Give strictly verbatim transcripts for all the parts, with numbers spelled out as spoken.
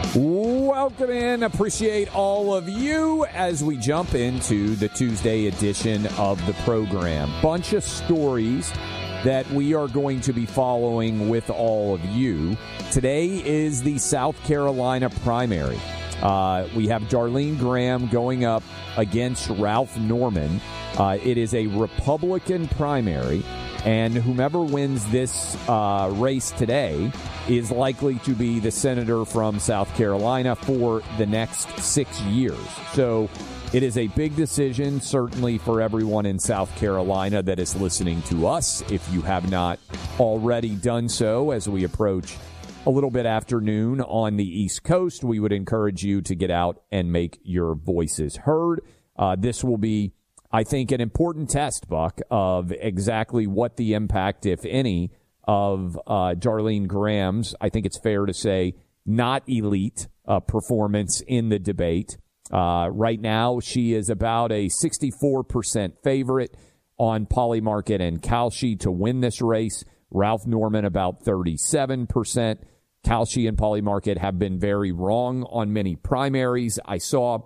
Welcome in. Appreciate all of you as we jump into the Tuesday edition of the program. Bunch of stories that we are going to be following with all of you. Today is the South Carolina primary. Uh, we have Darlene Graham going up against Ralph Norman. Uh, it is a Republican primary, and whomever wins this uh, race today is likely to be the senator from South Carolina for the next six years. So it is a big decision, certainly for everyone in South Carolina that is listening to us. If you have not already done so, as we approach a little bit after noon on the East Coast, we would encourage you to get out and make your voices heard. Uh, this will be, I think, an important test, Buck, of exactly what the impact, if any, of uh, Darlene Graham's, I think it's fair to say, not elite uh, performance in the debate. Uh, right now, she is about a sixty-four percent favorite on Polymarket and Kalshi to win this race. Ralph Norman about thirty-seven percent. Kalshi and Polymarket have been very wrong on many primaries. I saw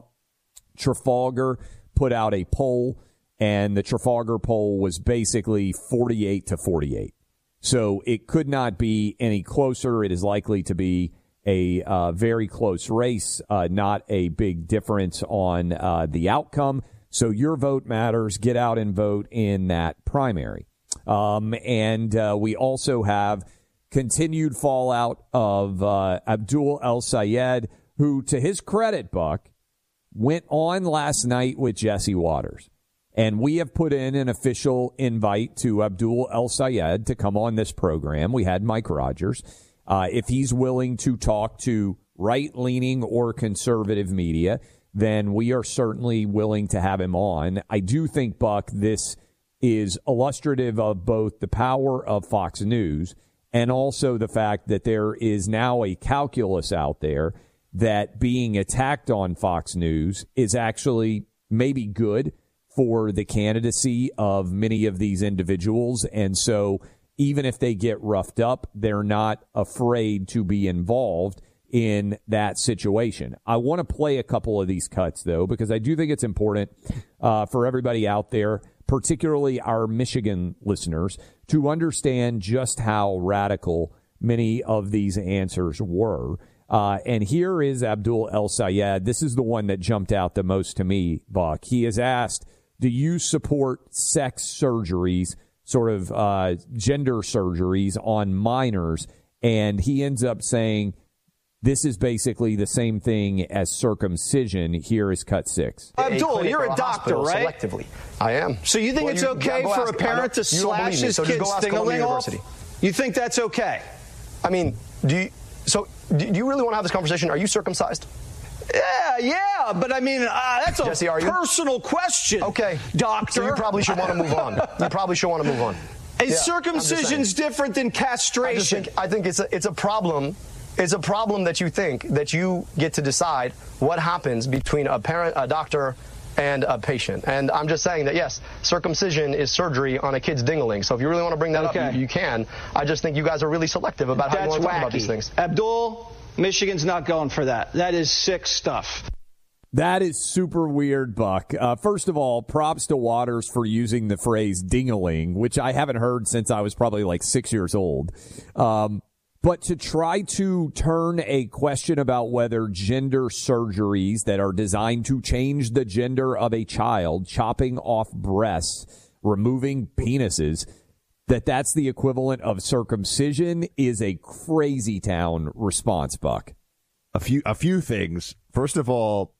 Trafalgar put out a poll, and the Trafalgar poll was basically forty-eight to forty-eight. So it could not be any closer. It is likely to be a uh, very close race, uh, not a big difference on uh, the outcome. So your vote matters. Get out and vote in that primary. Um, and uh, we also have continued fallout of uh, Abdul El-Sayed, who, to his credit, Buck, went on last night with Jesse Waters. And we have put in an official invite to Abdul El-Sayed to come on this program. We had Mike Rogers. Uh, if he's willing to talk to right-leaning or conservative media, then we are certainly willing to have him on. I do think, Buck, this is illustrative of both the power of Fox News and also the fact that there is now a calculus out there that being attacked on Fox News is actually maybe good for the candidacy of many of these individuals. And so even if they get roughed up, they're not afraid to be involved in that situation. I want to play a couple of these cuts, though, because I do think it's important uh, for everybody out there, particularly our Michigan listeners, to understand just how radical many of these answers were. Uh, and here is Abdul El-Sayed. This is the one that jumped out the most to me, Buck. He is asked, do you support sex surgeries, sort of uh, gender surgeries on minors? And he ends up saying, this is basically the same thing as circumcision. Here is cut six. Abdul, you're a doctor, right? Selectively. I am. So you think well, it's you, okay for a parent to slash his so kid's ding-a-ling off? You think that's okay? I mean, do you, so do you really want to have this conversation? Are you circumcised? Yeah, yeah, but I mean, uh, that's a Jesse, are you? personal question. Okay, doctor. So you probably should want to move on. You probably should want to move on. Is yeah, circumcision's different than castration? I, think, I think it's a, it's a problem. It's a problem that you think that you get to decide what happens between a parent, a doctor, and a patient. And I'm just saying that, yes, circumcision is surgery on a kid's ding-a-ling. So if you really want to bring that okay. up, you, you can. I just think you guys are really selective about That's how you want to talk wacky. about these things. Abdul, Michigan's not going for that. That is sick stuff. That is super weird, Buck. Uh, first of all, props to Waters for using the phrase ding-a-ling, which I haven't heard since I was probably like six years old. Um, but to try to turn a question about whether gender surgeries that are designed to change the gender of a child, chopping off breasts, removing penises, that that's the equivalent of circumcision is a crazy town response, Buck. A few, a few things. First of all,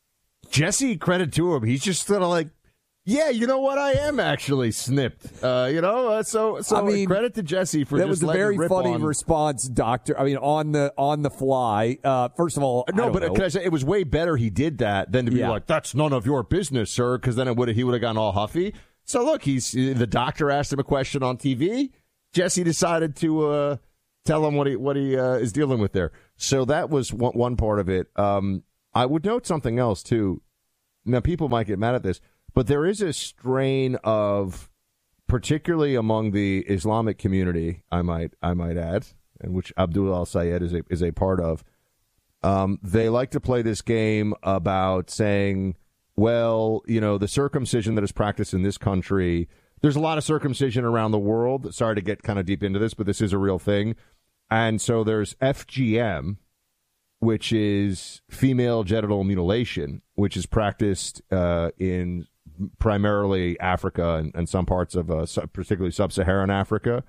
Jesse, credit to him. He's just sort of like, yeah, you know what? I am actually snipped. Uh, you know, uh, so so I mean, credit to Jesse for that just was a very rip funny on. response, Doctor. I mean, on the on the fly. Uh, first of all, no, I but can I say, it was way better he did that than to be yeah. like, that's none of your business, sir, because then it would he would have gone all huffy. So look, he's the doctor asked him a question on T V. Jesse decided to uh, tell him what he what he uh, is dealing with there. So that was one, one part of it. Um, I would note something else too. Now, people might get mad at this, but there is a strain of, particularly among the Islamic community, I might I might add, and which Abdul El-Sayed is a is a part of, Um, they like to play this game about saying, well, you know, the circumcision that is practiced in this country, there's a lot of circumcision around the world. Sorry to get kind of deep into this, but this is a real thing. And so there's F G M, which is female genital mutilation, which is practiced uh, in primarily Africa and, and some parts of uh, particularly sub-Saharan Africa.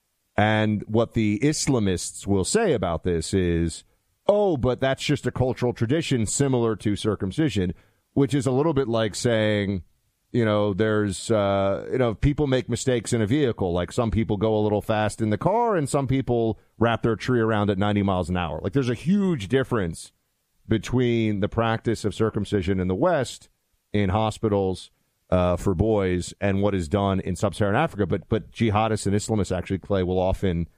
And what the Islamists will say about this is, oh, but that's just a cultural tradition similar to circumcision, which is a little bit like saying, you know, there's, uh, you know, people make mistakes in a vehicle. Like some people go a little fast in the car and some people wrap their tree around at ninety miles an hour. Like there's a huge difference between the practice of circumcision in the West in hospitals uh, for boys and what is done in sub-Saharan Africa. But, but jihadists and Islamists actually, Clay, will often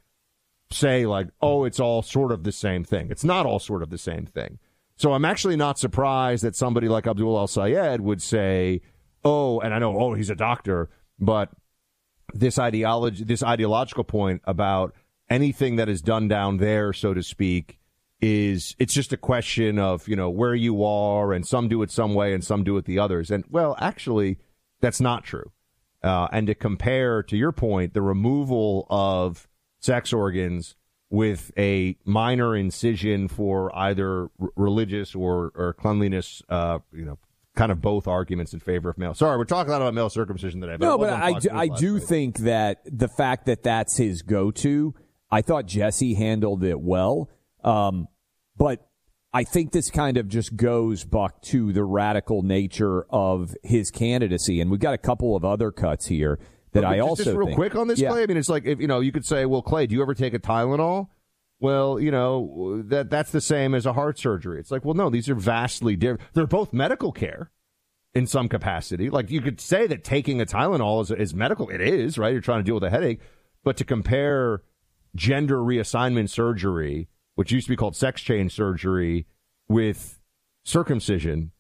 say like, oh, it's all sort of the same thing. It's not all sort of the same thing. So I'm actually not surprised that somebody like Abdul El-Sayed would say, oh, and I know, oh, he's a doctor, but this ideology, this ideological point about anything that is done down there, so to speak, is it's just a question of, you know, where you are, and some do it some way and some do it the others. And, well, actually, that's not true. Uh, and to compare, to your point, the removal of sex organs with a minor incision for either r- religious or, or cleanliness, uh, you know, kind of both arguments in favor of male. Sorry, we're talking a lot about male circumcision today. But no, but I do, I do think that the fact that that's his go-to, I thought Jesse handled it well. Um, but I think this kind of just goes, Buck, to the radical nature of his candidacy. And we've got a couple of other cuts here that I just, also just real think, quick on this, yeah. Clay. I mean, it's like, if you know, you could say, well, Clay, do you ever take a Tylenol? Well, you know, that that's the same as a heart surgery. It's like, well, no, these are vastly different. They're both medical care in some capacity. Like, you could say that taking a Tylenol is, is medical. It is, right? You're trying to deal with a headache. But to compare gender reassignment surgery, which used to be called sex change surgery, with circumcision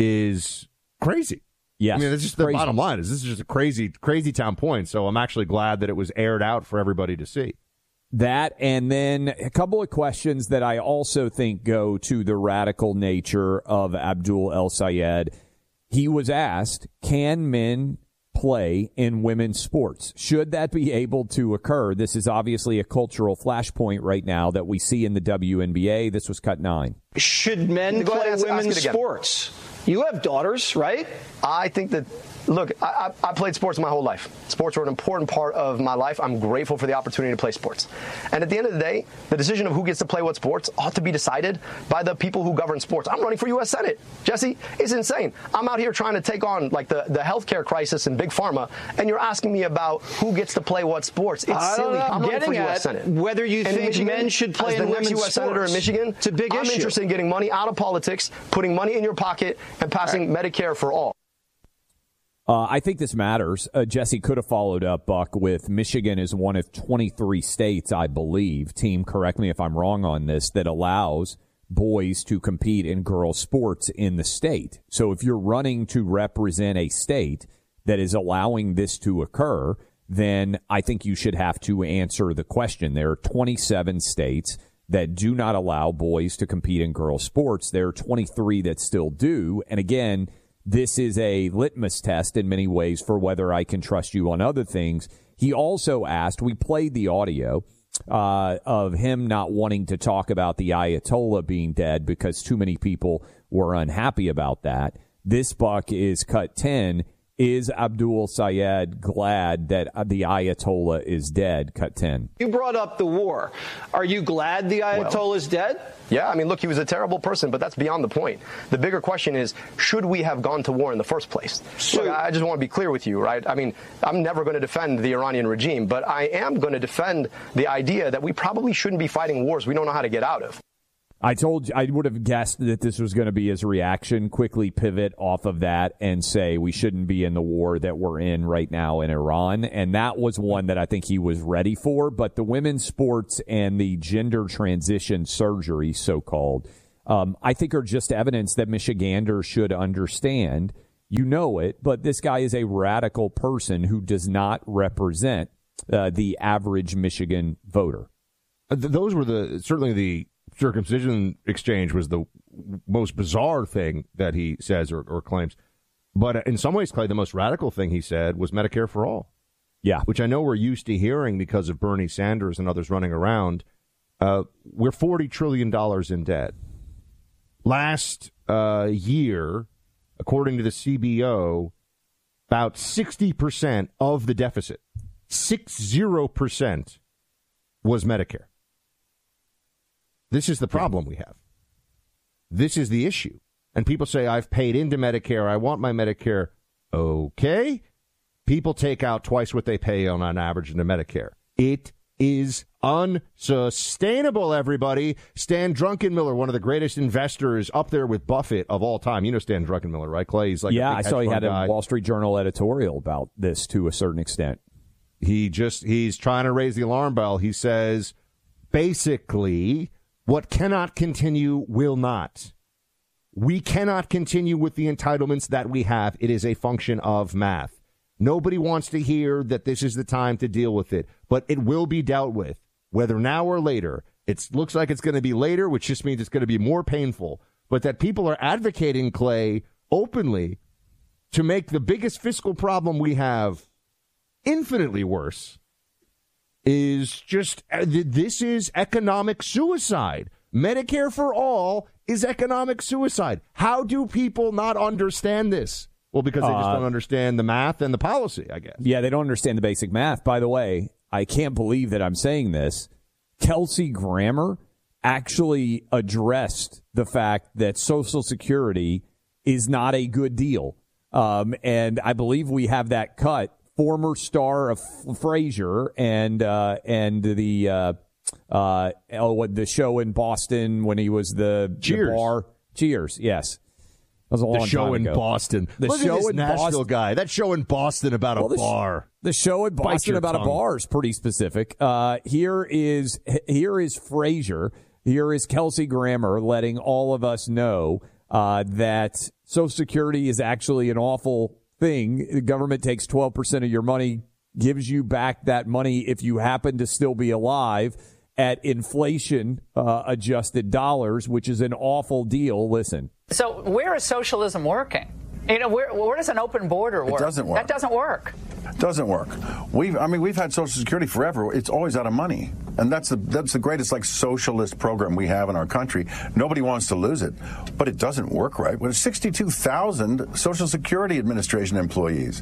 is crazy. Yes, I mean, it's just crazy. The bottom line is this is just a crazy, crazy town point. So I'm actually glad that it was aired out for everybody to see. That, and then a couple of questions that I also think go to the radical nature of Abdul El-Sayed. He was asked, can men play in women's sports? Should that be able to occur? This is obviously a cultural flashpoint right now that we see in the W N B A. This was cut nine. Should men Go play ahead, women's sports? You have daughters, right? I think that, look, I, I, I played sports my whole life. Sports were an important part of my life. I'm grateful for the opportunity to play sports. And at the end of the day, the decision of who gets to play what sports ought to be decided by the people who govern sports. I'm running for U S Senate. Jesse, it's insane. I'm out here trying to take on like the, the healthcare crisis in Big Pharma, and you're asking me about who gets to play what sports. It's I silly. Know, I'm, I'm running for U S Senate. Whether you and think Michigan, men should play as in the next women's U S sports. Senator in Michigan, It's a big I'm issue. interested in getting money out of politics, putting money in your pocket, and passing right. Medicare for all. Uh, I think this matters. Uh, Jesse could have followed up, Buck, with Michigan is one of twenty-three states, I believe, team, correct me if I'm wrong on this, that allows boys to compete in girls' sports in the state. So if you're running to represent a state that is allowing this to occur, then I think you should have to answer the question. There are twenty-seven states that do not allow boys to compete in girls' sports. There are twenty-three that still do. And again, this is a litmus test in many ways for whether I can trust you on other things. He also asked, we played the audio uh, of him not wanting to talk about the Ayatollah being dead because too many people were unhappy about that. This, Buck, is cut ten. Is Abdul Sayed glad that the Ayatollah is dead? Cut ten. You brought up the war. Are you glad the Ayatollah well, is dead? Yeah, I mean, look, he was a terrible person, but that's beyond the point. The bigger question is, should we have gone to war in the first place? So, look, I just want to be clear with you, right? I mean, I'm never going to defend the Iranian regime, but I am going to defend the idea that we probably shouldn't be fighting wars we don't know how to get out of. I told you, I would have guessed that this was going to be his reaction, quickly pivot off of that and say we shouldn't be in the war that we're in right now in Iran. And that was one that I think he was ready for. But the women's sports and the gender transition surgery, so-called, um, I think are just evidence that Michiganders should understand. You know it, but this guy is a radical person who does not represent uh, the average Michigan voter. Uh, th- those were the certainly the circumcision exchange was the most bizarre thing that he says or, or claims. But in some ways, Clay, the most radical thing he said was Medicare for all. Yeah. Which I know we're used to hearing because of Bernie Sanders and others running around. Uh, we're forty trillion dollars in debt. Last uh, year, according to the C B O, about sixty percent of the deficit, sixty percent, was Medicare. This is the problem we have. This is the issue. And people say, I've paid into Medicare. I want my Medicare. Okay. People take out twice what they pay on an average into Medicare. It is unsustainable, everybody. Stan Druckenmiller, one of the greatest investors, up there with Buffett of all time. You know Stan Druckenmiller, right, Clay? He's like yeah, a big I saw he had guy. a Wall Street Journal editorial about this to a certain extent. He just, he's trying to raise the alarm bell. He says, basically, what cannot continue will not. We cannot continue with the entitlements that we have. It is a function of math. Nobody wants to hear that this is the time to deal with it, but it will be dealt with, whether now or later. It looks like it's going to be later, which just means it's going to be more painful, but that people are advocating, Clay, openly to make the biggest fiscal problem we have infinitely worse is just, this is economic suicide. Medicare for all is economic suicide. How do people not understand this? Well, because they just uh, don't understand the math and the policy, I guess. Yeah, they don't understand the basic math. By the way, I can't believe that I'm saying this. Kelsey Grammer actually addressed the fact that Social Security is not a good deal. Um, and I believe we have that cut. Former star of Frasier and uh, and the uh, uh, oh, the show in Boston when he was the, Cheers. the bar. Cheers, yes. That was a long the show time in ago. Boston. The Look show at this in Nashville Boston. guy. That show in Boston about well, a the bar. Sh- the show in Boston about tongue. a bar is pretty specific. Uh, here is here is Frasier. Here is Kelsey Grammer letting all of us know uh, that Social Security is actually an awful thing. The government takes twelve percent of your money, gives you back that money if you happen to still be alive at inflation uh, adjusted dollars, which is an awful deal. Listen. So where is socialism working? You know, where, where does an open border work? It doesn't work. That doesn't work. Doesn't work. We've, I mean, we've had Social Security forever. It's always out of money, and that's the that's the greatest like socialist program we have in our country. Nobody wants to lose it, but it doesn't work right. With sixty-two thousand Social Security Administration employees,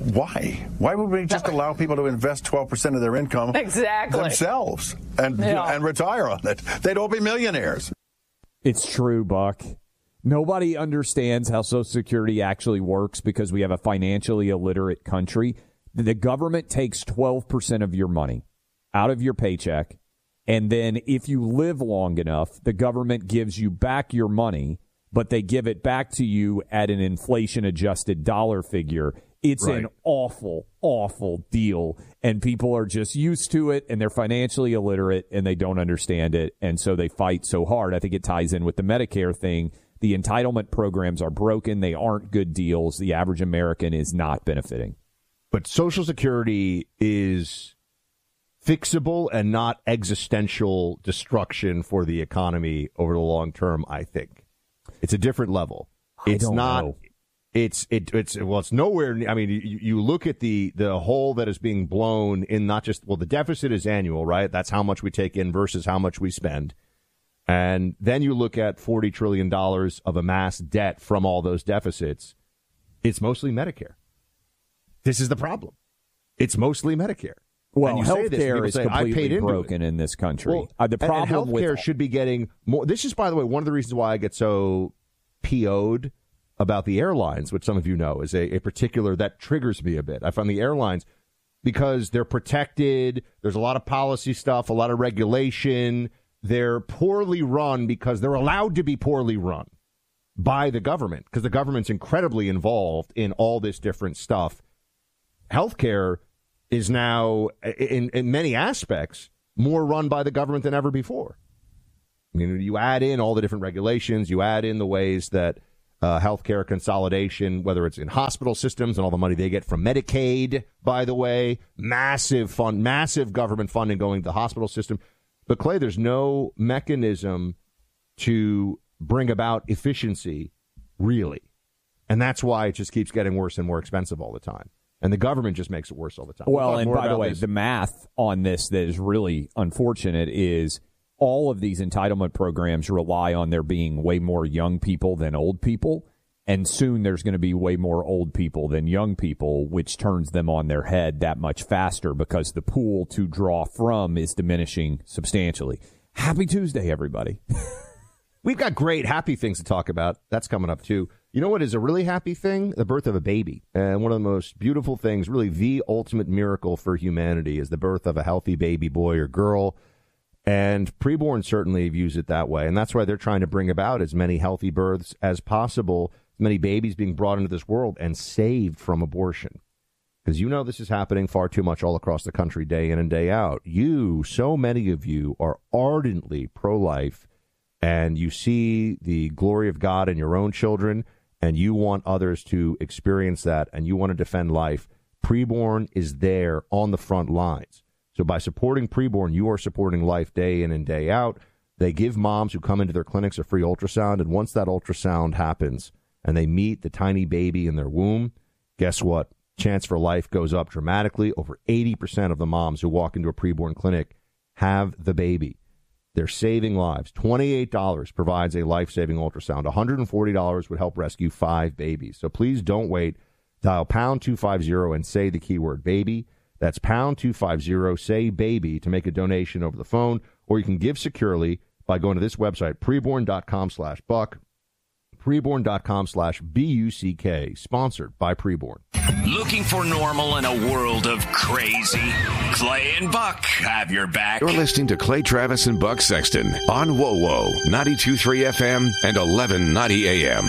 why? Why would we just allow people to invest twelve percent of their income exactly themselves and yeah. and retire on it? They'd all be millionaires. It's true, Buck. Nobody understands how Social Security actually works because we have a financially illiterate country. The government takes twelve percent of your money out of your paycheck, and then if you live long enough, the government gives you back your money, but they give it back to you at an inflation-adjusted dollar figure. It's right. An awful, awful deal, and people are just used to it, and they're financially illiterate, and they don't understand it, and so they fight so hard. I think it ties in with the Medicare thing. The entitlement programs are broken. They aren't good deals. The average American is not benefiting. But Social Security is fixable and not existential destruction for the economy over the long term, I think. It's a different level. It's I don't not know. It's it, it's well it's nowhere I mean you, you look at the the hole that is being blown in, not just well the deficit is annual, right? That's how much we take in versus how much we spend. And then you look at forty trillion dollars of amassed debt from all those deficits. It's mostly Medicare. This is the problem. It's mostly Medicare. Well, health care is say, completely broken in this country. Well, uh, the problem and health care with... should be getting more. This is, by the way, one of the reasons why I get so P O'd about the airlines, which some of you know is a, a particular that triggers me a bit. I find the airlines, because they're protected, there's a lot of policy stuff, a lot of regulation. They're poorly run because they're allowed to be poorly run by the government, because the government's incredibly involved in all this different stuff. Healthcare is now, in, in many aspects, more run by the government than ever before. I mean, you add in all the different regulations, you add in the ways that uh, healthcare consolidation, whether it's in hospital systems and all the money they get from Medicaid, by the way, massive fund, massive government funding going to the hospital system. But, Clay, there's no mechanism to bring about efficiency, really. And that's why it just keeps getting worse and more expensive all the time. And the government just makes it worse all the time. Well, we'll and by the way, this. the math on this that is really unfortunate is all of these entitlement programs rely on there being way more young people than old people. And soon there's going to be way more old people than young people, which turns them on their head that much faster because the pool to draw from is diminishing substantially. Happy Tuesday, everybody. We've got great happy things to talk about. That's coming up, too. You know what is a really happy thing? The birth of a baby. And one of the most beautiful things, really the ultimate miracle for humanity, is the birth of a healthy baby boy or girl. And Preborn certainly views it that way. And that's why they're trying to bring about as many healthy births as possible, as many babies being brought into this world and saved from abortion. Because you know this is happening far too much all across the country, day in and day out. You, so many of you, are ardently pro-life, and you see the glory of God in your own children, and you want others to experience that, and you want to defend life. Preborn is there on the front lines. So by supporting Preborn, you are supporting life day in and day out. They give moms who come into their clinics a free ultrasound, and once that ultrasound happens and they meet the tiny baby in their womb, guess what? Chance for life goes up dramatically. Over eighty percent of the moms who walk into a Preborn clinic have the baby. They're saving lives. twenty-eight dollars provides a life-saving ultrasound. one hundred forty dollars would help rescue five babies. So please don't wait. Dial pound two fifty and say the keyword baby. That's pound two fifty, say baby, to make a donation over the phone. Or you can give securely by going to this website, preborn.com slash buck. Preborn.com slash B U C K. Sponsored by Preborn. Looking for normal in a world of crazy? Clay and Buck have your back. You're listening to Clay Travis and Buck Sexton on W O W O ninety-two point three F M and eleven ninety A M.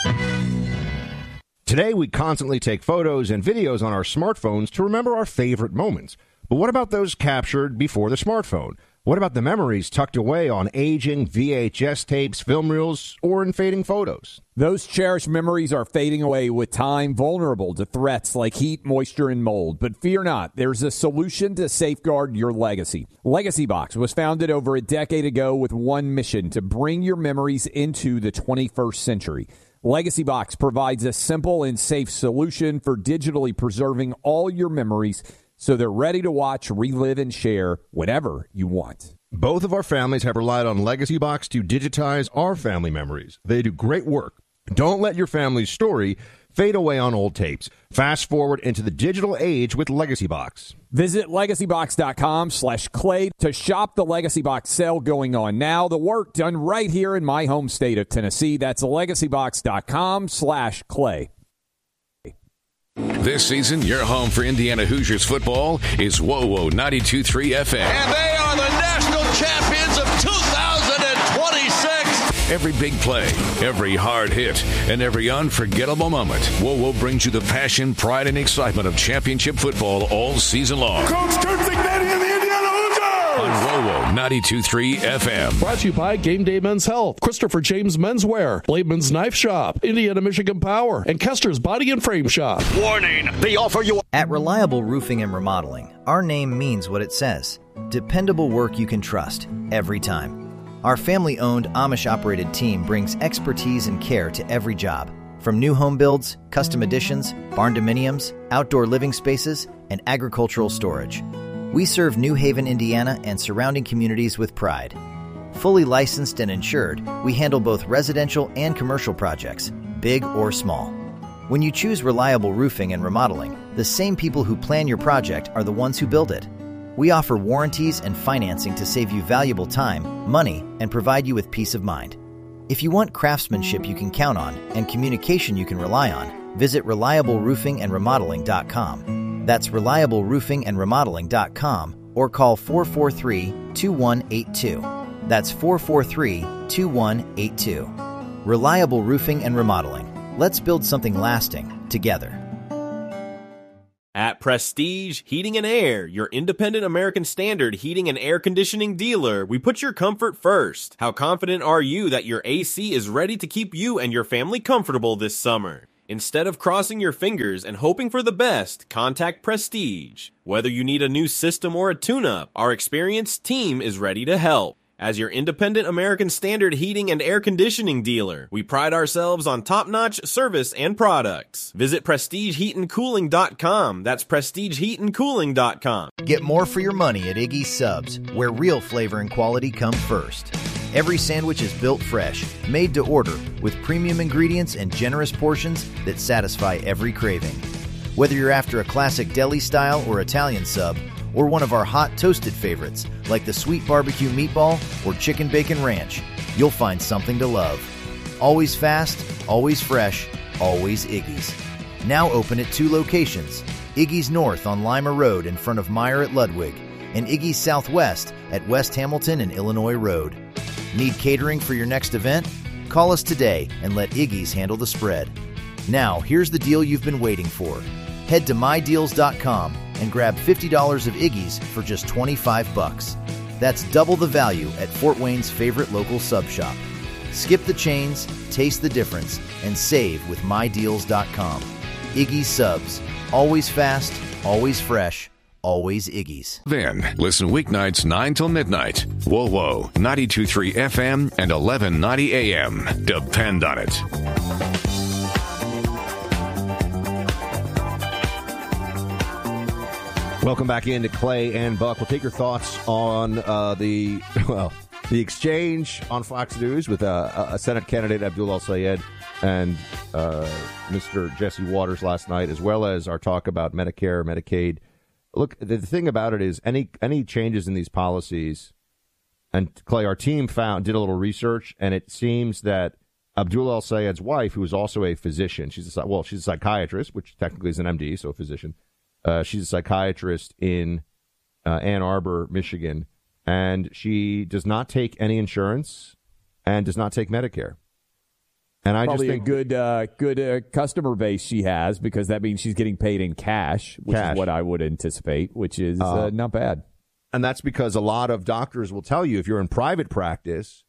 Today, we constantly take photos and videos on our smartphones to remember our favorite moments. But what about those captured before the smartphone? What about the memories tucked away on aging V H S tapes, film reels, or in fading photos? Those cherished memories are fading away with time, vulnerable to threats like heat, moisture, and mold. But fear not, there's a solution to safeguard your legacy. Legacy Box was founded over a decade ago with one mission: to bring your memories into the twenty-first century. Legacy Box provides a simple and safe solution for digitally preserving all your memories so they're ready to watch, relive, and share whenever you want. Both of our families have relied on Legacy Box to digitize our family memories. They do great work. Don't let your family's story fade away on old tapes. Fast forward into the digital age with Legacy Box. Visit legacybox.com slash clay to shop the Legacy Box sale going on now. The work done right here in my home state of Tennessee. That's legacybox.com slash clay. This season, your home for Indiana Hoosiers football is W O W O ninety-two point three F M. And they are the national champions of two thousand twenty-six. Every big play, every hard hit, and every unforgettable moment, W O W O brings you the passion, pride, and excitement of championship football all season long. Coach Kurt Cignetti and the Indiana Hoosiers! On W O W O ninety-two point three F M. Brought to you by Game Day Men's Health, Christopher James Menswear, Blademan's Knife Shop, Indiana Michigan Power, and Kester's Body and Frame Shop. Warning, they offer you... At Reliable Roofing and Remodeling, our name means what it says. Dependable work you can trust, every time. Our family-owned, Amish-operated team brings expertise and care to every job. From new home builds, custom additions, barn dominiums, outdoor living spaces, and agricultural storage. We serve New Haven, Indiana, and surrounding communities with pride. Fully licensed and insured, we handle both residential and commercial projects, big or small. When you choose Reliable Roofing and Remodeling, the same people who plan your project are the ones who build it. We offer warranties and financing to save you valuable time, money, and provide you with peace of mind. If you want craftsmanship you can count on and communication you can rely on, visit reliable roofing and remodeling dot com. That's reliable roofing and remodeling dot com or call four four three, two one eight two. That's four four three, two one eight two. Reliable Roofing and Remodeling. Let's build something lasting together. At Prestige Heating and Air, your independent American Standard heating and air conditioning dealer, we put your comfort first. How confident are you that your A C is ready to keep you and your family comfortable this summer? Instead of crossing your fingers and hoping for the best, contact Prestige. Whether you need a new system or a tune-up, our experienced team is ready to help. As your independent American Standard heating and air conditioning dealer, we pride ourselves on top-notch service and products. Visit prestige heat and cooling dot com. That's prestige heat and cooling dot com. Get more for your money at Iggy's Subs, where real flavor and quality come first. Every sandwich is built fresh, made to order, with premium ingredients and generous portions that satisfy every craving. Whether you're after a classic deli style or Italian sub, or one of our hot toasted favorites, like the sweet barbecue meatball or chicken bacon ranch, you'll find something to love. Always fast, always fresh, always Iggy's. Now open at two locations, Iggy's North on Lima Road in front of Meyer at Ludwig, and Iggy's Southwest at West Hamilton and Illinois Road. Need catering for your next event? Call us today and let Iggy's handle the spread. Now, here's the deal you've been waiting for. Head to my deals dot com and grab fifty dollars of Iggy's for just twenty-five bucks. That's double the value at Fort Wayne's favorite local sub shop. Skip the chains, taste the difference, and save with my deals dot com. Iggy's Subs. Always fast, always fresh, always Iggy's. Then, listen weeknights nine till midnight. Whoa, whoa, ninety-two point three F M and eleven ninety A M. Depend on it. Welcome back into Clay and Buck. We'll take your thoughts on uh, the well, the exchange on Fox News with uh, a Senate candidate, Abdul El-Sayed, and uh, Mister Jesse Waters last night, as well as our talk about Medicare, Medicaid. Look, the thing about it is any any changes in these policies, and Clay, our team found did a little research, and it seems that Abdul El-Sayed's wife, who is also a physician, she's a, well, she's a psychiatrist, which technically is an M D, so a physician. Uh, she's a psychiatrist in uh, Ann Arbor, Michigan, and she does not take any insurance and does not take Medicare. And I Probably just think a good, uh, good uh, customer base she has, because that means she's getting paid in cash, which Cash. is what I would anticipate, which is Uh, uh, not bad. And that's because a lot of doctors will tell you if you're in private practice,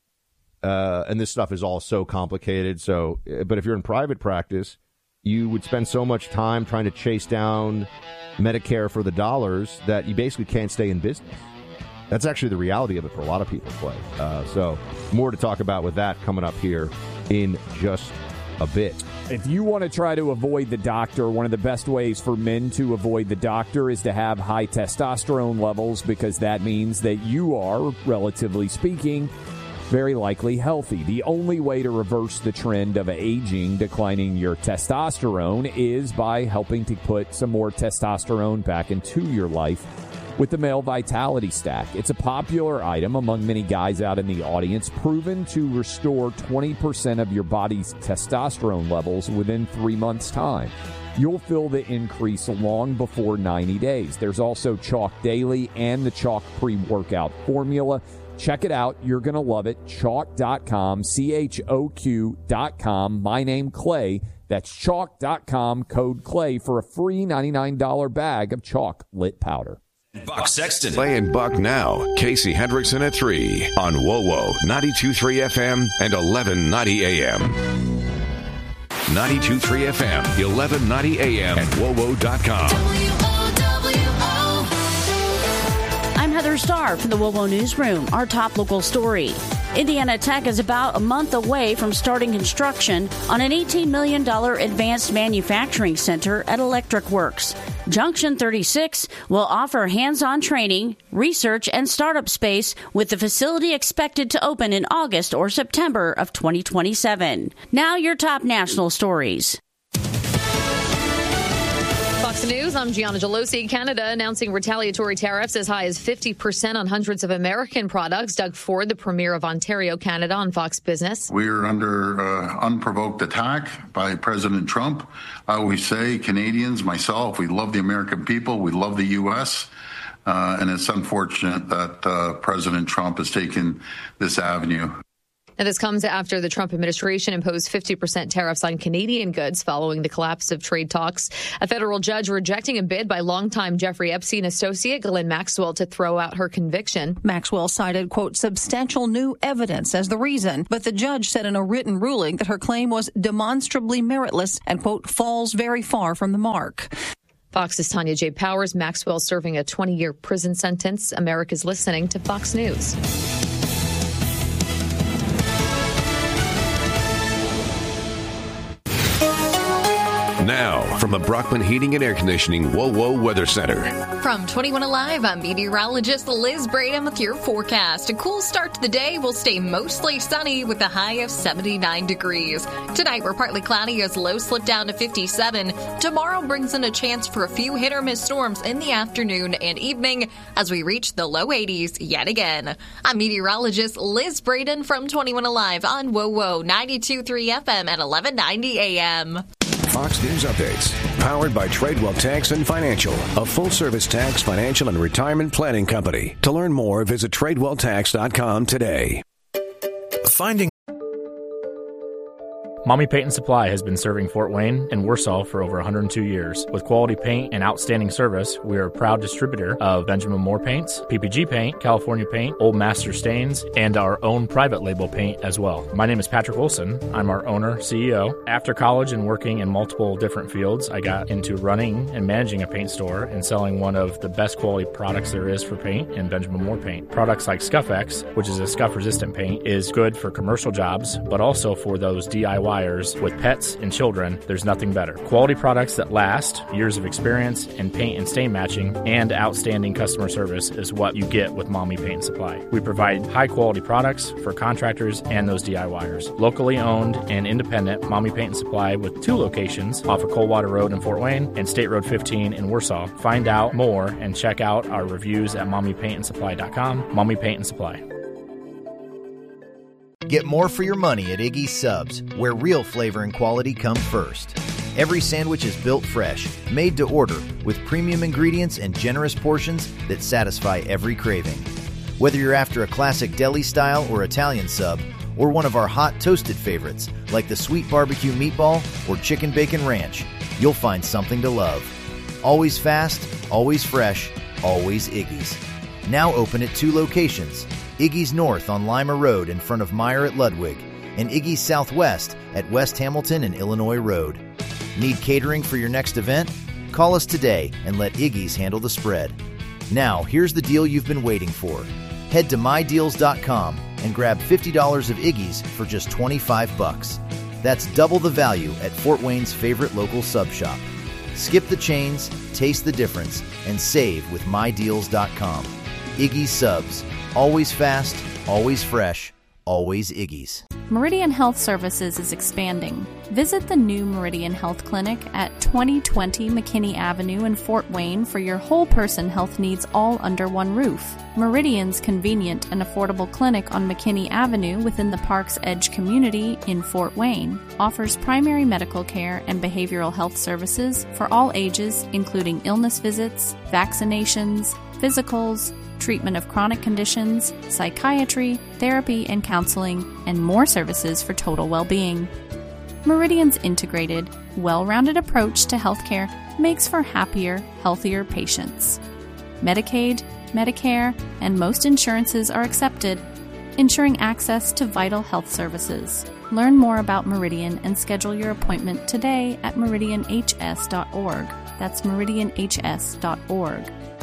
uh, and this stuff is all so complicated. So, but if you're in private practice, you would spend so much time trying to chase down Medicare for the dollars that you basically can't stay in business. That's actually the reality of it for a lot of people, Clay. Uh, so more to talk about with that coming up here in just a bit. If you want to try to avoid the doctor, one of the best ways for men to avoid the doctor is to have high testosterone levels, because that means that you are, relatively speaking, very likely healthy. The only way to reverse the trend of aging, declining your testosterone, is by helping to put some more testosterone back into your life with the Male Vitality Stack. It's a popular item among many guys out in the audience, proven to restore twenty percent of your body's testosterone levels within three months' time. You'll feel the increase long before ninety days. There's also Chalk Daily and the Chalk Pre-Workout Formula. Check it out. You're going to love it. Chalk dot com, C H O Q dot com. My name, Clay. That's Chalk dot com, code Clay, for a free ninety-nine dollars bag of Chalk Lit Powder. Buck Sexton. Clay and Buck now. Casey Hendrickson at three on Whoa Whoa, ninety-two point three F M and eleven ninety A M. ninety-two point three F M, eleven ninety A M, and whoa whoa dot com. I'm Heather Starr from the WOWO Newsroom. Our top local story. Indiana Tech is about a month away from starting construction on an eighteen million dollars advanced manufacturing center at Electric Works. Junction thirty-six will offer hands-on training, research, and startup space, with the facility expected to open in August or September of twenty twenty-seven. Now your top national stories. Fox News, I'm Gianna Gelosi. Canada announcing retaliatory tariffs as high as fifty percent on hundreds of American products. Doug Ford, the premier of Ontario, Canada, on Fox Business. We're under uh, unprovoked attack by President Trump. I always say, Canadians, myself, we love the American people. We love the U S. Uh, and it's unfortunate that uh, President Trump has taken this avenue. Now, this comes after the Trump administration imposed fifty percent tariffs on Canadian goods following the collapse of trade talks. A federal judge rejecting a bid by longtime Jeffrey Epstein associate Ghislaine Maxwell to throw out her conviction. Maxwell cited, quote, substantial new evidence as the reason, but the judge said in a written ruling that her claim was demonstrably meritless and, quote, falls very far from the mark. Fox's Tanya J. Powers. Maxwell serving a twenty-year prison sentence. America's listening to Fox News. Now, from the Brockman Heating and Air Conditioning Whoa Whoa Weather Center. From twenty-one Alive, I'm meteorologist Liz Braden with your forecast. A cool start to the day will stay mostly sunny with a high of seventy-nine degrees. Tonight, we're partly cloudy as lows slip down to fifty-seven. Tomorrow brings in a chance for a few hit-or-miss storms in the afternoon and evening as we reach the low eighties yet again. I'm meteorologist Liz Braden from twenty-one Alive on Whoa Whoa ninety-two point three F M at eleven ninety A M. Fox News Updates, powered by Tradewell Tax and Financial, a full-service tax, financial, and retirement planning company. To learn more, visit tradewell tax dot com today. Finding Mommy Paint and Supply has been serving Fort Wayne and Warsaw for over one hundred two years. With quality paint and outstanding service, we are a proud distributor of Benjamin Moore paints, P P G paint, California paint, Old Master stains, and our own private label paint as well. My name is Patrick Wilson. I'm our owner, C E O. After college and working in multiple different fields, I got into running and managing a paint store and selling one of the best quality products there is for paint in Benjamin Moore paint. Products like Scuff-X, which is a scuff-resistant paint, is good for commercial jobs, but also for those D I Y with pets and children. There's nothing better. Quality products that last, years of experience in paint and stain matching, and outstanding customer service is what you get with Mommy Paint and Supply. We provide high quality products for contractors and those D I Y ers. Locally owned and independent Mommy Paint and Supply with two locations off of Coldwater Road in Fort Wayne and State Road fifteen in Warsaw. Find out more and check out our reviews at mommy paint and supply dot com. Mommy Paint and Supply. Get more for your money at Iggy's Subs, where real flavor and quality come first. Every sandwich is built fresh, made to order, with premium ingredients and generous portions that satisfy every craving. Whether you're after a classic deli style or Italian sub, or one of our hot toasted favorites, like the sweet barbecue meatball or chicken bacon ranch, you'll find something to love. Always fast, always fresh, always Iggy's. Now open at two locations. Iggy's North on Lima Road in front of Meyer at Ludwig, and Iggy's Southwest at West Hamilton and Illinois Road. Need catering for your next event? Call us today and let Iggy's handle the spread. Now, here's the deal you've been waiting for. Head to my deals dot com and grab fifty dollars of Iggy's for just twenty-five bucks. That's double the value at Fort Wayne's favorite local sub shop. Skip the chains, taste the difference, and save with my deals dot com. Iggy's Subs. Always fast, always fresh, always Iggy's. Meridian Health Services is expanding. Visit the new Meridian Health Clinic at twenty twenty McKinney Avenue in Fort Wayne for your whole person health needs all under one roof. Meridian's convenient and affordable clinic on McKinney Avenue within the Park's Edge community in Fort Wayne offers primary medical care and behavioral health services for all ages, including illness visits, vaccinations, physicals, treatment of chronic conditions, psychiatry, therapy and counseling, and more services for total well-being. Meridian's integrated, well-rounded approach to healthcare makes for happier, healthier patients. Medicaid, Medicare, and most insurances are accepted, ensuring access to vital health services. Learn more about Meridian and schedule your appointment today at meridian h s dot org. That's meridian h s dot org.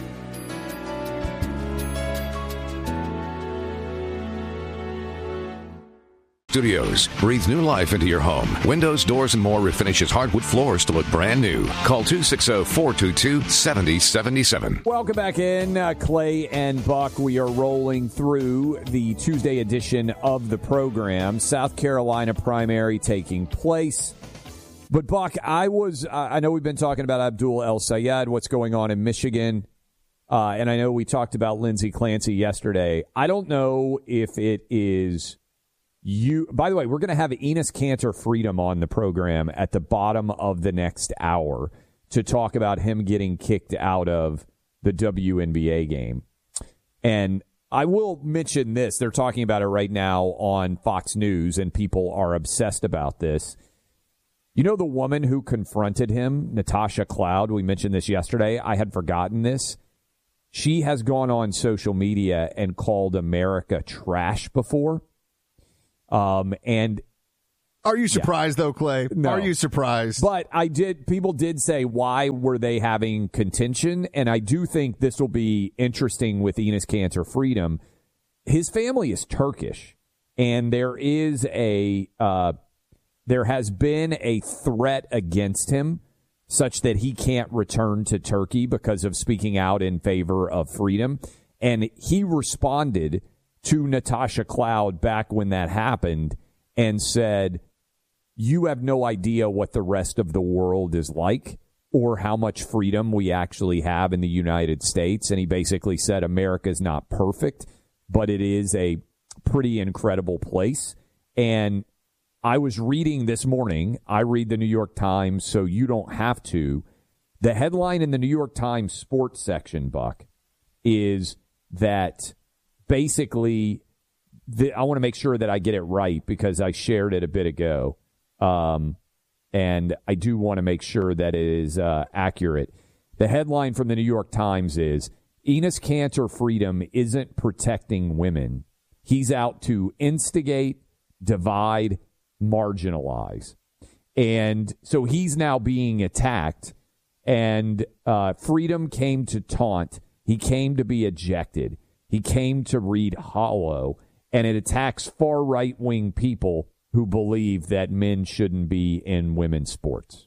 Studios. Breathe new life into your home. Windows, doors, and more refinishes hardwood floors to look brand new. Call two six zero, four two two, seven zero seven seven. Welcome back in, uh, Clay and Buck. We are rolling through the Tuesday edition of the program. South Carolina primary taking place. But, Buck, I was, uh, I know we've been talking about Abdul El-Sayed, what's going on in Michigan. Uh, and I know we talked about Lindsey Clancy yesterday. I don't know if it is... You, by the way, we're going to have Enos Cantor Freedom on the program at the bottom of the next hour to talk about him getting kicked out of the W N B A game. And I will mention this. They're talking about it right now on Fox News, and people are obsessed about this. You know the woman who confronted him, Natasha Cloud? We mentioned this yesterday. I had forgotten this. She has gone on social media and called America trash before. Um, and are you surprised, yeah. though, Clay? No. Are you surprised? But I did. People did say, why were they having contention? And I do think this will be interesting with Enes Kanter Freedom. His family is Turkish, and there is a uh, there has been a threat against him, such that he can't return to Turkey because of speaking out in favor of freedom. And he responded to Natasha Cloud back when that happened and said, you have no idea what the rest of the world is like or how much freedom we actually have in the United States. And he basically said America is not perfect, but it is a pretty incredible place. And I was reading this morning, I read the New York Times, so you don't have to. The headline in the New York Times sports section, Buck, is that basically, the, I want to make sure that I get it right because I shared it a bit ago. Um, and I do want to make sure that it is uh, accurate. The headline from the New York Times is, Enes Kanter Freedom isn't protecting women. He's out to instigate, divide, marginalize. And so he's now being attacked, and uh, Freedom came to taunt. He came to be ejected. He came to read hollow, and it attacks far right-wing people who believe that men shouldn't be in women's sports.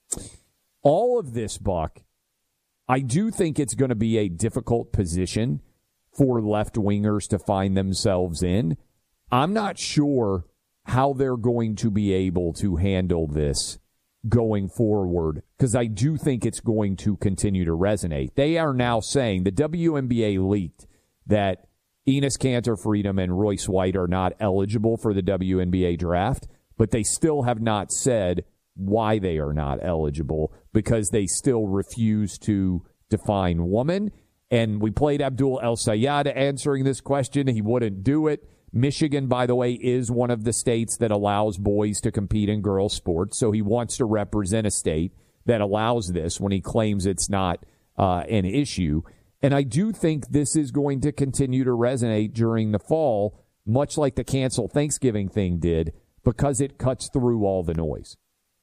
All of this, Buck, I do think it's going to be a difficult position for left-wingers to find themselves in. I'm not sure how they're going to be able to handle this going forward, because I do think it's going to continue to resonate. They are now saying, the W N B A leaked that Enes Kanter Freedom and Royce White are not eligible for the W N B A draft, but they still have not said why they are not eligible, because they still refuse to define woman. And we played Abdul El Sayed answering this question. He wouldn't do it. Michigan, by the way, is one of the states that allows boys to compete in girls' sports, so he wants to represent a state that allows this when he claims it's not uh, an issue. And I do think this is going to continue to resonate during the fall, much like the cancel Thanksgiving thing did, because it cuts through all the noise.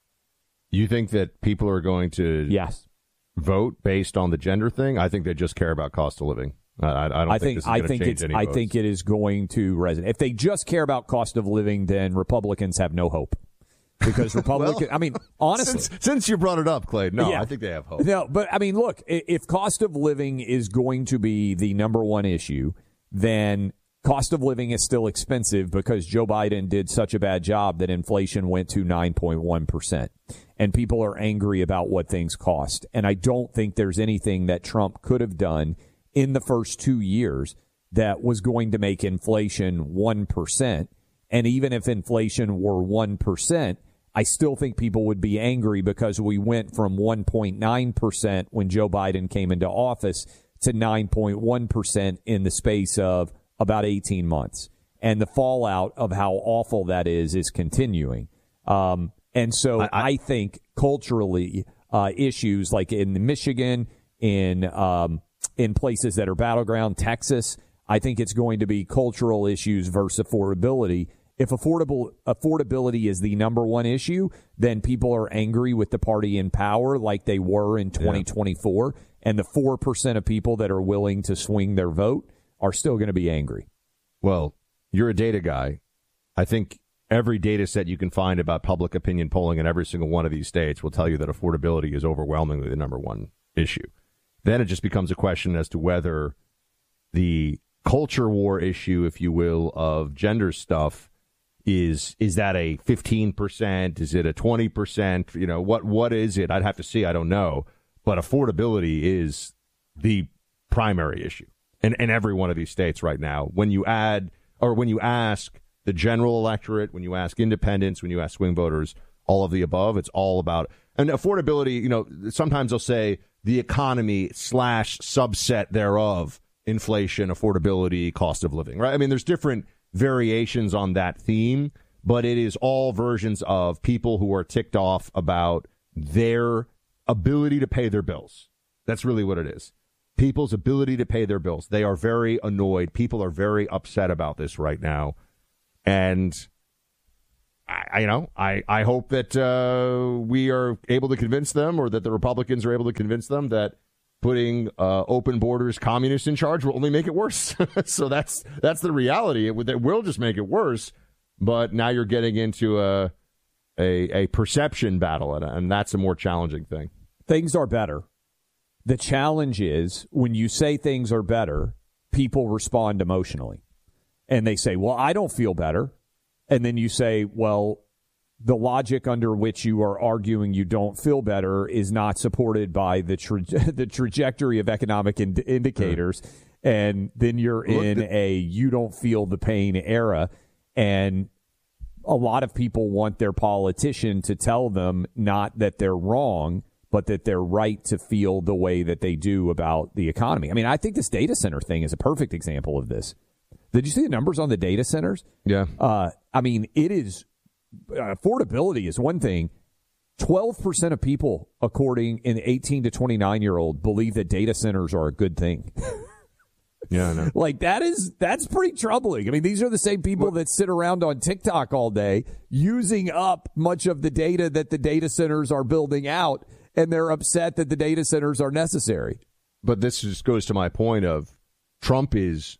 You think that people are going to yes. vote based on the gender thing? I think they just care about cost of living. I, I don't I think, think this is I going think to change it's any I votes. think it is going to resonate. If they just care about cost of living, then Republicans have no hope. Because Republican, well, I mean, honestly, since, since you brought it up, Clay, no, yeah. I think they have hope. No, but I mean, look, if cost of living is going to be the number one issue, then cost of living is still expensive because Joe Biden did such a bad job that inflation went to nine point one percent. And people are angry about what things cost. And I don't think there's anything that Trump could have done in the first two years that was going to make inflation one percent. And even if inflation were one percent, I still think people would be angry because we went from one point nine percent when Joe Biden came into office to nine point one percent in the space of about eighteen months. And the fallout of how awful that is is continuing. Um, and so I, I, I think culturally uh, issues like in Michigan, in um, in places that are battleground, Texas, I think it's going to be cultural issues versus affordability. If affordable affordability is the number one issue, then people are angry with the party in power like they were in twenty twenty-four. Yeah. And the four percent of people that are willing to swing their vote are still going to be angry. Well, you're a data guy. I think every data set you can find about public opinion polling in every single one of these states will tell you that affordability is overwhelmingly the number one issue. Then it just becomes a question as to whether the culture war issue, if you will, of gender stuff, Is is that a fifteen percent? Is it a twenty percent? You know, what what is it? I'd have to see. I don't know. But affordability is the primary issue in, in every one of these states right now. When you add or when you ask the general electorate, when you ask independents, when you ask swing voters, all of the above, it's all about. And affordability, you know, sometimes they'll say the economy slash subset thereof inflation, affordability, cost of living, right? I mean, there's different variations on that theme, but it is all versions of people who are ticked off about their ability to pay their bills. That's really what it is. People's ability to pay their bills. They are very annoyed. People are very upset about this right now. And, I, you know, I, I hope that uh, we are able to convince them, or that the Republicans are able to convince them that putting uh, open borders communists in charge will only make it worse. So that's that's the reality. It, it will just make it worse. But now you're getting into a a, a perception battle, and, and that's a more challenging thing. Things are better. The challenge is when you say things are better, people respond emotionally. And they say, well, I don't feel better. And then you say, well, the logic under which you are arguing you don't feel better is not supported by the tra- the trajectory of economic ind- indicators. Mm. And then you're Look, in the- a you don't feel the pain era. And a lot of people want their politician to tell them not that they're wrong, but that they're right to feel the way that they do about the economy. I mean, I think this data center thing is a perfect example of this. Did you see the numbers on the data centers? Yeah. Uh, I mean, it is uh, affordability is one thing. twelve percent of people, according in eighteen to twenty-nine year old, believe that data centers are a good thing. Yeah, I know. Like that is that's pretty troubling. I mean, these are the same people what? that sit around on TikTok all day using up much of the data that the data centers are building out, and they're upset that the data centers are necessary. But this just goes to my point of Trump is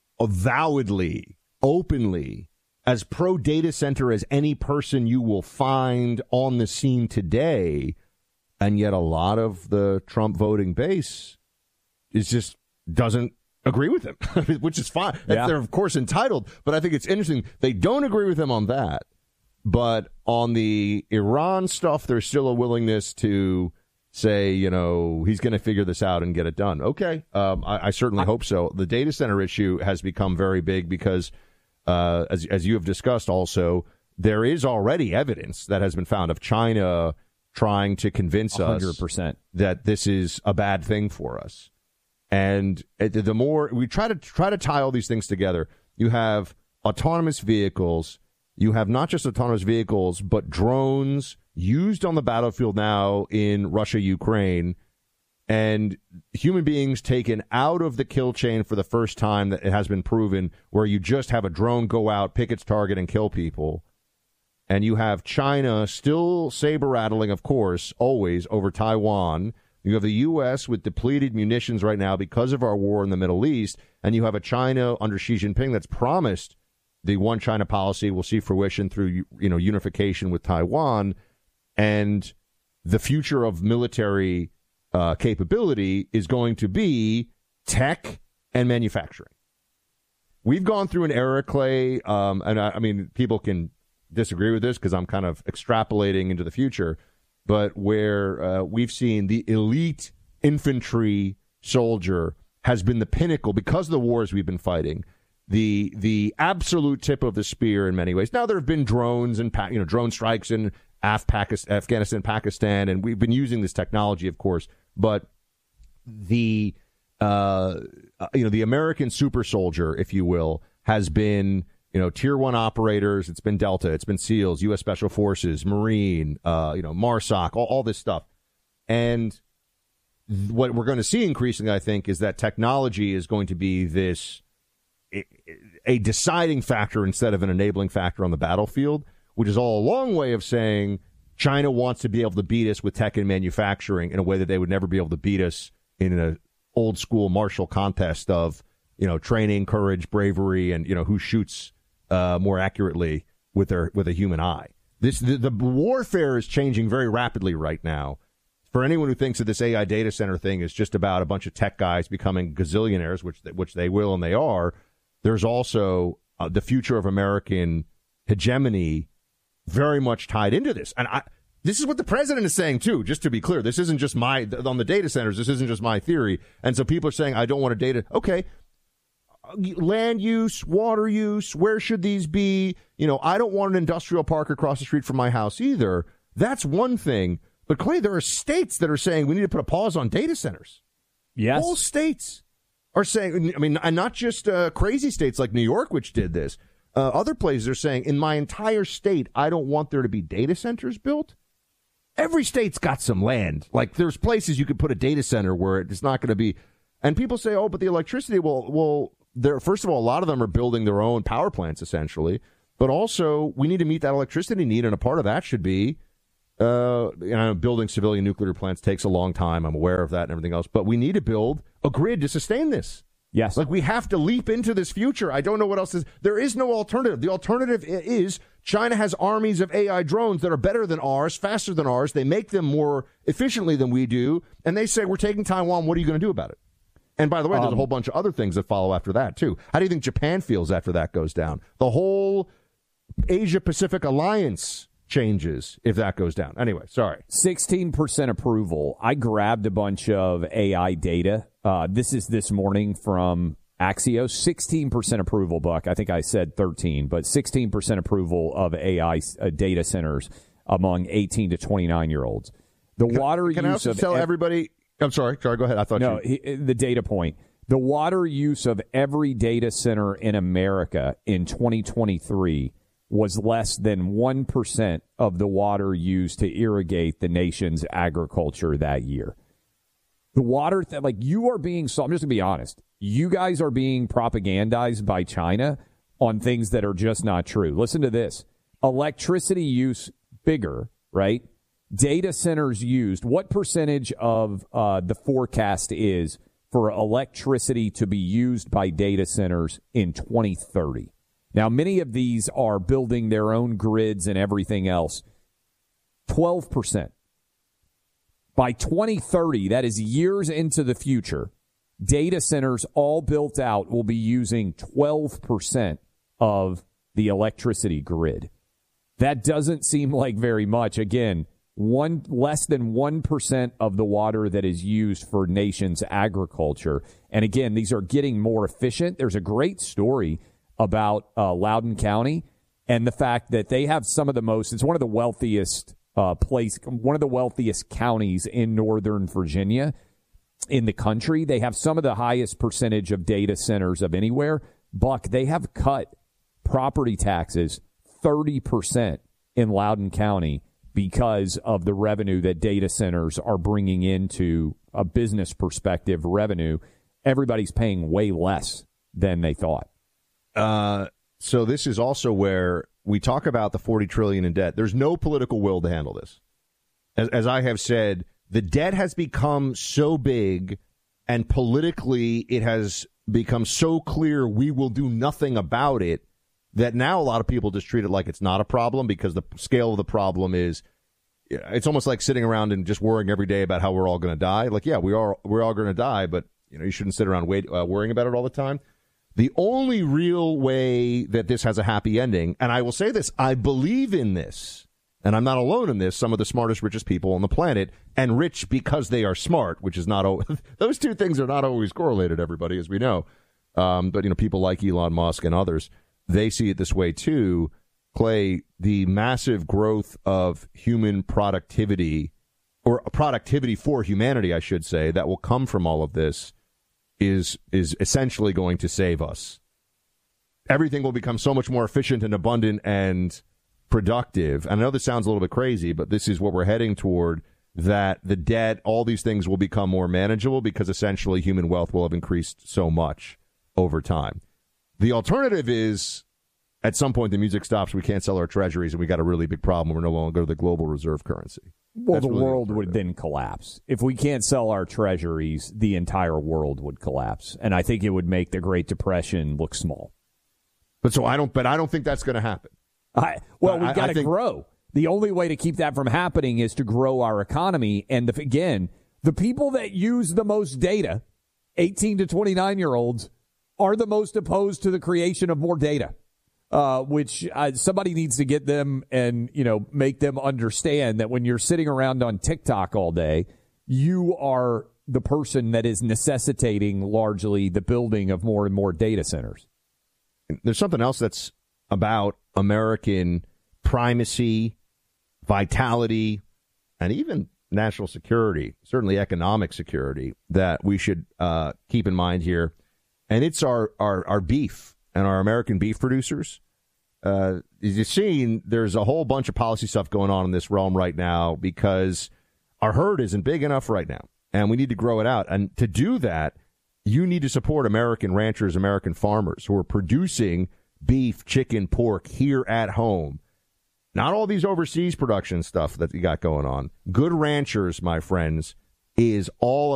avowedly, openly, as pro-data center as any person you will find on the scene today, and yet a lot of the Trump voting base is just doesn't agree with him, which is fine. Yeah. They're, of course, entitled, but I think it's interesting. They don't agree with him on that, but on the Iran stuff, there's still a willingness to say, you know, he's going to figure this out and get it done. Okay, um, I, I certainly I, hope so. The data center issue has become very big because, uh, as, as you have discussed also, there is already evidence that has been found of China trying to convince one hundred percent. Us that this is a bad thing for us. And the more we try to try to tie all these things together, you have autonomous vehicles, you have not just autonomous vehicles, but drones used on the battlefield now in Russia, Ukraine, and human beings taken out of the kill chain for the first time that it has been proven, where you just have a drone go out, pick its target, and kill people. And you have China still saber-rattling, of course, always over Taiwan. You have the U S with depleted munitions right now because of our war in the Middle East, and you have a China under Xi Jinping that's promised the one China policy will see fruition through, you know, unification with Taiwan, and the future of military uh, capability is going to be tech and manufacturing. We've gone through an era, Clay, um, and I, I mean, people can disagree with this because I'm kind of extrapolating into the future, but where uh, we've seen the elite infantry soldier has been the pinnacle because of the wars we've been fighting, the the absolute tip of the spear in many ways. Now there have been drones and you know drone strikes in Af- Pakistan, Afghanistan, Pakistan, and we've been using this technology, of course. But the uh, you know the American super soldier, if you will, has been you know tier one operators. It's been Delta, it's been SEALs, U S Special Forces, Marine, uh, you know MARSOC, all, all this stuff. And what we're going to see increasingly, I think, is that technology is going to be this a deciding factor instead of an enabling factor on the battlefield, which is all a long way of saying China wants to be able to beat us with tech and manufacturing in a way that they would never be able to beat us in an old school martial contest of, you know, training, courage, bravery, and, you know, who shoots uh, more accurately with their with a human eye. This the, the warfare is changing very rapidly right now. For anyone who thinks that this A I data center thing is just about a bunch of tech guys becoming gazillionaires, which they, which they will and they are, there's also uh, the future of American hegemony very much tied into this. And I, this is what the president is saying, too, just to be clear. This isn't just my, on the data centers, this isn't just my theory. And so people are saying, I don't want to data. Okay, land use, water use, where should these be? You know, I don't want an industrial park across the street from my house either. That's one thing. But, Clay, there are states that are saying we need to put a pause on data centers. Yes. Whole states are saying, I mean, and not just uh, crazy states like New York, which did this. Uh, other places are saying, in my entire state, I don't want there to be data centers built. Every state's got some land. Like, there's places you could put a data center where it's not going to be. And people say, oh, but the electricity, well, well, there. First of all, a lot of them are building their own power plants, essentially. But also, we need to meet that electricity need, and a part of that should be uh, you know, building civilian nuclear plants takes a long time. I'm aware of that and everything else. But we need to build a grid to sustain this. Yes. Like, we have to leap into this future. I don't know what else is. There is no alternative. The alternative is China has armies of A I drones that are better than ours, faster than ours. They make them more efficiently than we do. And they say, we're taking Taiwan. What are you going to do about it? And by the way, there's um, a whole bunch of other things that follow after that, too. How do you think Japan feels after that goes down? The whole Asia-Pacific alliance changes if that goes down. Anyway, sorry. sixteen percent approval. I grabbed a bunch of A I data. Uh, this is this morning from Axios. sixteen percent approval, Buck. I think I said thirteen, but sixteen percent approval of A I uh, data centers among eighteen to twenty-nine-year-olds. The can, water can use I also of... tell ev- everybody... I'm sorry. Sorry, go ahead. I thought no, you... No, the data point. The water use of every data center in America in twenty twenty-three was less than one percent of the water used to irrigate the nation's agriculture that year. The water, th- like you are being, so I'm just going to be honest, you guys are being propagandized by China on things that are just not true. Listen to this. Electricity use bigger, right? Data centers used. What percentage of uh, the forecast is for electricity to be used by data centers in twenty thirty? Now, many of these are building their own grids and everything else. twelve percent. By twenty thirty, that is years into the future, data centers all built out will be using twelve percent of the electricity grid. That doesn't seem like very much. Again, one less than one percent of the water that is used for nation's agriculture. And again, these are getting more efficient. There's a great story about uh, Loudoun County and the fact that they have some of the most, it's one of the wealthiest uh, place, one of the wealthiest counties in Northern Virginia in the country. They have some of the highest percentage of data centers of anywhere. Buck, they have cut property taxes thirty percent in Loudoun County because of the revenue that data centers are bringing into a business perspective revenue. Everybody's paying way less than they thought. Uh, so this is also where we talk about the forty trillion dollars in debt. There's no political will to handle this. As, as I have said, the debt has become so big and politically it has become so clear we will do nothing about it that now a lot of people just treat it like it's not a problem because the scale of the problem is, it's almost like sitting around and just worrying every day about how we're all going to die. Like, yeah, we are, we're all going to die, but you know, you shouldn't sit around wait, uh, worrying about it all the time. The only real way that this has a happy ending, and I will say this, I believe in this, and I'm not alone in this, some of the smartest, richest people on the planet, and rich because they are smart, which is not always, those two things are not always correlated, everybody, as we know. Um, but, you know, people like Elon Musk and others, they see it this way, too. Clay, the massive growth of human productivity, or productivity for humanity, I should say, that will come from all of this is is essentially going to save us. Everything will become so much more efficient and abundant and productive. And I know this sounds a little bit crazy, but this is what we're heading toward, that the debt, all these things will become more manageable because essentially human wealth will have increased so much over time. The alternative is, at some point, the music stops, we can't sell our treasuries, and we got a really big problem. We're no longer the global reserve currency. Well, That's the really world would then collapse. If we can't sell our treasuries, the entire world would collapse. And I think it would make the Great Depression look small. But so I don't, but I don't think that's going to happen. I, well, we've got to think... grow. The only way to keep that from happening is to grow our economy. And the, again, the people that use the most data, eighteen to twenty-nine-year-olds, are the most opposed to the creation of more data, uh, which uh, somebody needs to get them and, you know, make them understand that when you're sitting around on TikTok all day, you are the person that is necessitating largely the building of more and more data centers. There's something else that's about American primacy, vitality, and even national security, certainly economic security, that we should uh, keep in mind here. and it's our, our, our beef and our American beef producers. Uh, as you've seen, there's a whole bunch of policy stuff going on in this realm right now because our herd isn't big enough right now, and we need to grow it out. And to do that, you need to support American ranchers, American farmers who are producing beef, chicken, pork here at home. Not all these overseas production stuff that you got going on. Good ranchers, my friends, is all